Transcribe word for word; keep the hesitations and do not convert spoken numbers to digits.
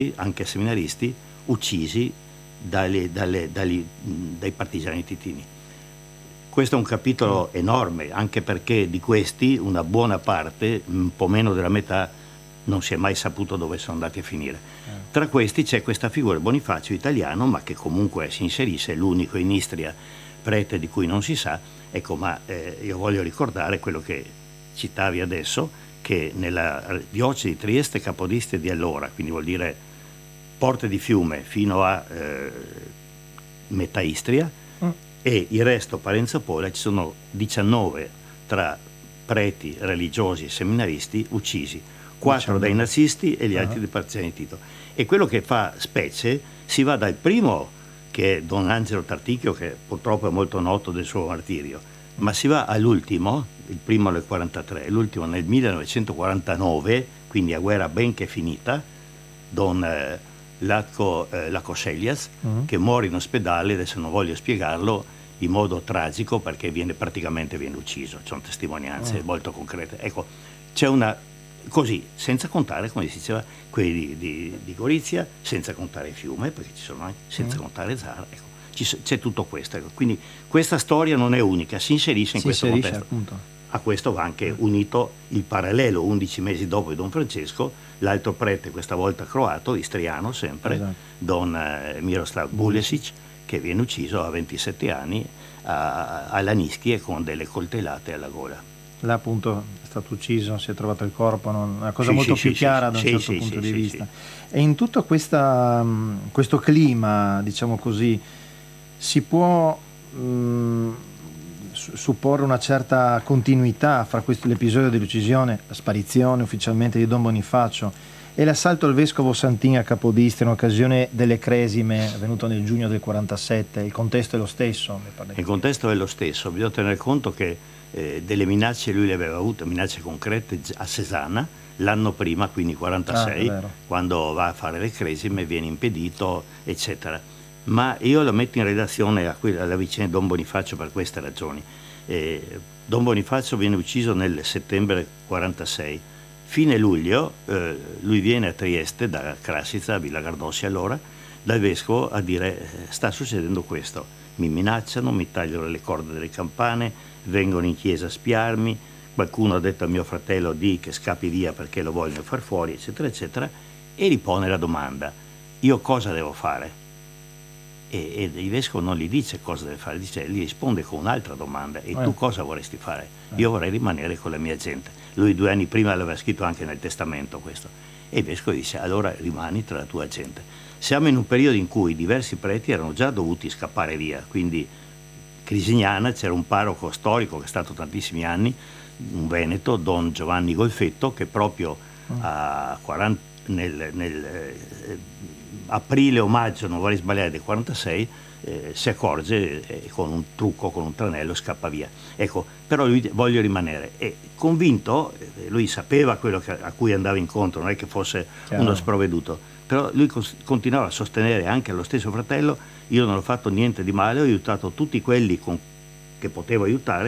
anche seminaristi, uccisi dalle, dalle, dalle, dai partigiani titini. Questo è un capitolo enorme, anche perché di questi una buona parte, un po' meno della metà, non si è mai saputo dove sono andati a finire. Tra questi c'è questa figura Bonifacio italiano, ma che comunque si inserisce, è l'unico in Istria prete di cui non si sa. Ecco, ma eh, io voglio ricordare quello che citavi adesso, che nella diocesi di Trieste Capodistria di allora, quindi vuol dire Porte di Fiume fino a eh, metà Istria, mm. e il resto Parenzo Pola, ci sono diciannove tra preti religiosi e seminaristi uccisi, quattro dai nazisti e gli altri uh-huh. dei partigiani di Tito. E quello che fa specie, si va dal primo, che è Don Angelo Tarticchio, che purtroppo è molto noto del suo martirio, mm. ma si va all'ultimo, il primo nel quarantatré, l'ultimo nel millenovecentoquarantanove, quindi a guerra ben che finita, Don eh, Latco, eh, Laco Celias, uh-huh. che muore in ospedale, adesso non voglio spiegarlo, in modo tragico, perché viene praticamente viene ucciso, ci sono testimonianze uh-huh. molto concrete. Ecco, c'è una, così, senza contare, come si diceva, quelli di, di, di Gorizia, senza contare Fiume, perché ci sono anche, senza uh-huh. contare Zara, ecco, ci, c'è tutto questo. Ecco. Quindi questa storia non è unica, si inserisce in si questo inserisce, contesto. Appunto. A questo va anche unito il parallelo, undici mesi dopo di Don Francesco, l'altro prete, questa volta croato, istriano sempre, esatto. Don eh, Miroslav Bulesic, che viene ucciso a ventisette anni a, a Lanischie con delle coltellate alla gola. Là appunto è stato ucciso, si è trovato il corpo, una cosa sì, molto sì, più sì, chiara sì, da un sì, certo sì, punto sì, di sì, vista. Sì. E in tutto questa, questo clima, diciamo così, si può mh, supporre una certa continuità fra questo l'episodio dell'uccisione, la sparizione ufficialmente di Don Bonifacio e l'assalto al vescovo Santin a Capodistria in occasione delle Cresime avvenuto nel giugno del quarantasette. Il contesto è lo stesso? Il contesto è lo stesso, bisogna tenere conto che eh, delle minacce lui le aveva avute, minacce concrete a Cesana l'anno prima, quindi quarantasei, ah, quando va a fare le Cresime, viene impedito, eccetera. Ma io lo metto in relazione a quella, alla vicenda di Don Bonifacio per queste ragioni. Eh, Don Bonifacio viene ucciso nel settembre quarantasei. Fine luglio eh, lui viene a Trieste, da Krasica, a Villa Gardossi allora, dal vescovo a dire eh, sta succedendo questo, mi minacciano, mi tagliano le corde delle campane, vengono in chiesa a spiarmi, qualcuno ha detto a mio fratello di che scappi via perché lo vogliono far fuori, eccetera, eccetera, e gli pone la domanda, io cosa devo fare? E, e il vescovo non gli dice cosa deve fare, dice, gli risponde con un'altra domanda, e eh. tu cosa vorresti fare? Eh. Io vorrei rimanere con la mia gente. Lui due anni prima l'aveva scritto anche nel testamento questo, e il vescovo dice allora rimani tra la tua gente. Siamo in un periodo in cui diversi preti erano già dovuti scappare via, quindi Crisignana c'era un parroco storico che è stato tantissimi anni, un veneto, Don Giovanni Golfetto, che proprio mm. a quaranta, nel, nel eh, aprile o maggio, non vorrei sbagliare, del quarantasei, eh, si accorge e eh, con un trucco, con un tranello scappa via. Ecco, però lui voglio rimanere, e convinto, eh, lui sapeva quello che, a cui andava incontro, non è che fosse Chiaro. uno sprovveduto, però lui cos- continuava a sostenere anche allo stesso fratello, io non ho fatto niente di male, ho aiutato tutti quelli con, che potevo aiutare,